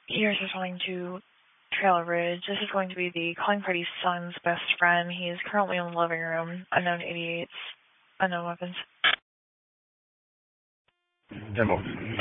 Here's responding to Trail Ridge. This is going to be the calling party's son's best friend. He is currently in the living room. Unknown 88s. Unknown weapons. Demo.